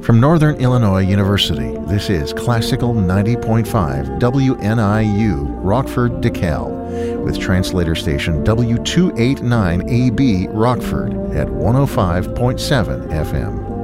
From Northern Illinois University, this is Classical 90.5 WNIU, Rockford, DeKalb, with translator station W289AB, Rockford, at 105.7 FM.